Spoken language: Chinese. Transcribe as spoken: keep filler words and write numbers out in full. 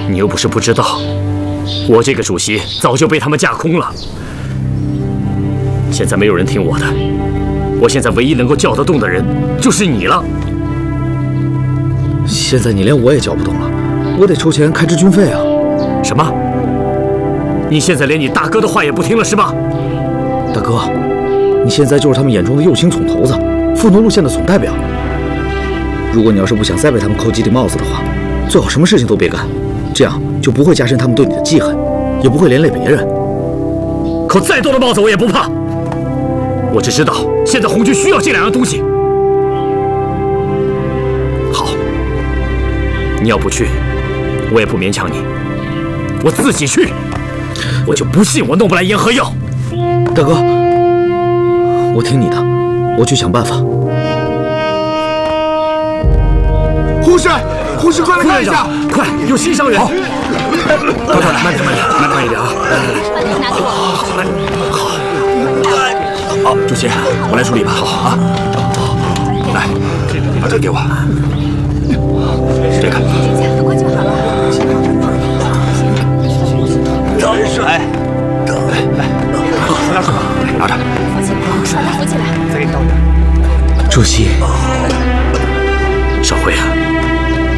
你又不是不知道，我这个主席早就被他们架空了。现在没有人听我的，我现在唯一能够叫得动的人就是你了。 现在你连我也叫不动了，我得筹钱开支军费啊！ 什么？你现在连你大哥的话也不听了是吧？ 大哥，你现在就是他们眼中的右倾总头子，富农路线的总代表。如果你要是不想再被他们扣几顶帽子的话，最好什么事情都别干，这样就不会加深他们对你的记恨，也不会连累别人。 扣再多的帽子我也不怕，我只知道现在红军需要这两样东西。好，你要不去，我也不勉强你，我自己去。我就不信我弄不来烟和药。 大哥，我听你的，我去想办法。 护士，护士，快来看一下， 快，有新伤员。好，快快，慢点，慢点，慢慢一点啊！来来来， 把这个拿给我。 好，来，好，好，主席，我来处理吧。好啊，来，把这个给我。这个， 都快就好了。 来，来来，拿水吧，拿着。 扶起来，把扶起来。 再给你倒点。 主席， 少辉啊，